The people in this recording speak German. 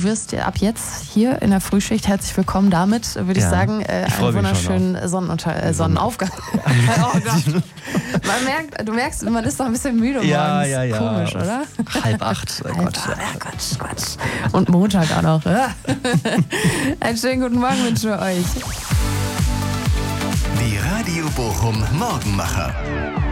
du wirst ab jetzt hier in der Frühschicht, herzlich willkommen damit, würde ich sagen, einen wunderschönen Sonnenaufgang. Oh Gott. Du merkst, man ist doch ein bisschen müde morgens. Ja. Komisch, oder? 7:30. Oh Gott. Gott. Und Montag auch noch. Einen schönen guten Morgen wünschen wir euch. Die Radio Bochum Morgenmacher.